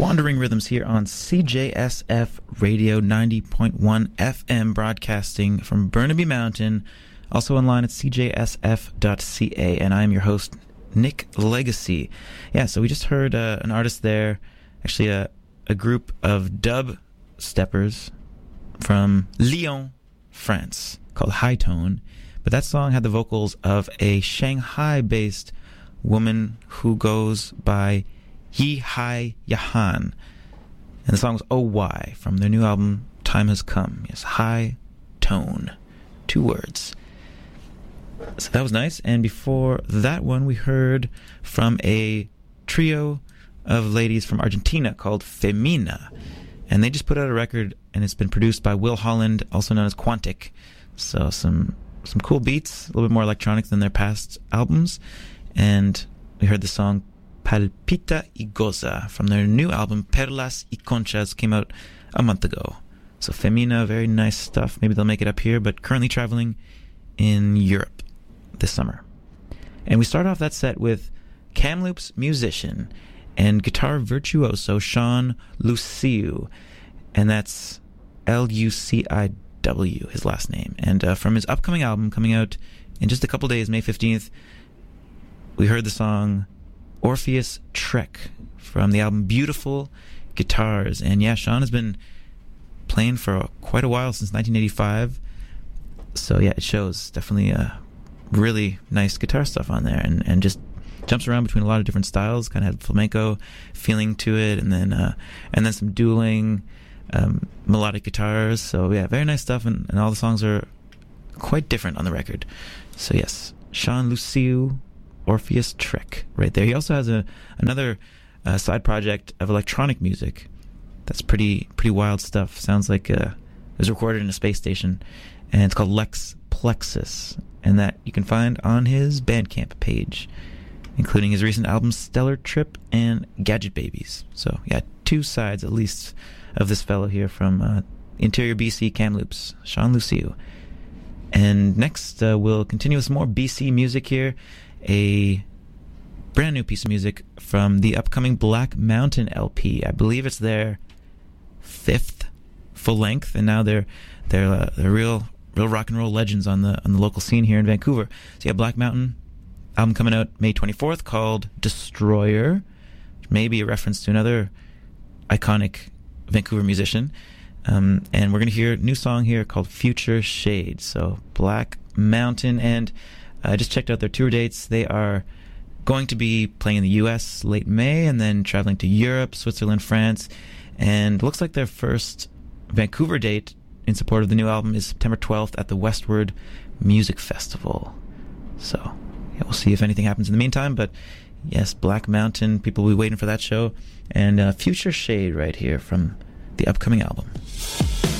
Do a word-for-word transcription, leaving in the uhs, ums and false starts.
Wandering Rhythms here on C J S F Radio ninety point one F M, broadcasting from Burnaby Mountain, also online at c j s f dot c a, and I'm your host, Nick Legacy. Yeah, so we just heard uh, an artist there, actually a, a group of dub steppers from Lyon, France, called High Tone, but that song had the vocals of a Shanghai-based woman who goes by Yi Hai Yahan, and the song was Oh Why from their new album Time Has Come. Yes, High Tone, two words. So that was nice. And before that one, we heard from a trio of ladies from Argentina called Femina, and they just put out a record, and it's been produced by Will Holland, also known as Quantic. So some some cool beats, a little bit more electronic than their past albums. And we heard the song Palpita y Goza from their new album Perlas y Conchas, came out a month ago. So Femina, very nice stuff. Maybe they'll make it up here, but currently traveling in Europe this summer. And we start off that set with Kamloops musician and guitar virtuoso Sean Luciu, and that's L U C I W, his last name. And uh, from his upcoming album coming out in just a couple days, May fifteenth, we heard the song Orpheus Trek from the album Beautiful Guitars. And yeah, Sean has been playing for quite a while, since nineteen eighty-five. So yeah, it shows. Definitely a really nice guitar stuff on there, and, and just jumps around between a lot of different styles. Kind of had flamenco feeling to it, and then uh, and then some dueling um, melodic guitars. So yeah, very nice stuff, and, and all the songs are quite different on the record. So yes, Sean Luciu, Orpheus Trek, right there. He also has a another uh, side project of electronic music that's pretty pretty wild stuff. Sounds like uh, it was recorded in a space station, and it's called Lex Plexus, and that you can find on his Bandcamp page, including his recent albums Stellar Trip and Gadget Babies. So yeah, two sides at least of this fellow here from uh, interior B C, Kamloops, Sean Luciu. And next uh, we'll continue with some more B C music here. A brand new piece of music from the upcoming Black Mountain L P. I believe it's their fifth full length, and now they're they're uh, they're real real rock and roll legends on the on the local scene here in Vancouver. So yeah, Black Mountain album coming out May twenty-fourth called Destroyer, which may be a reference to another iconic Vancouver musician. Um, and we're gonna hear a new song here called Future Shades. So Black Mountain, and I just checked out their tour dates. They are going to be playing in the U S late May, and then traveling to Europe, Switzerland, France. And it looks like their first Vancouver date in support of the new album is September twelfth at the Westward Music Festival. So yeah, we'll see if anything happens in the meantime. But yes, Black Mountain, people will be waiting for that show. And uh, Future Shade right here from the upcoming album.